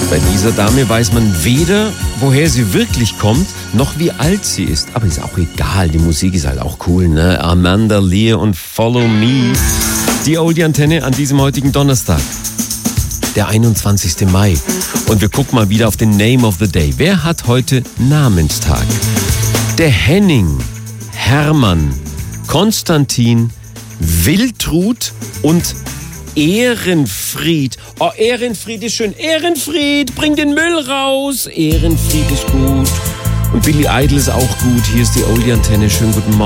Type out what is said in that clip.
Bei dieser Dame weiß man weder, woher sie wirklich kommt, noch wie alt sie ist. Aber ist auch egal, die Musik ist halt auch cool, ne? Amanda Lear und Follow Me. Die Oldie-Antenne an diesem heutigen Donnerstag, der 21. Mai. Und wir gucken mal wieder auf den Name of the Day. Wer hat heute Namenstag? Der Henning, Hermann, Konstantin, Wiltrud und Ehrenfried. Oh, Ehrenfried ist schön. Ehrenfried, bring den Müll raus. Ehrenfried ist gut. Und Billy Idol ist auch gut. Hier ist die Oldie-Antenne. Schönen guten Morgen.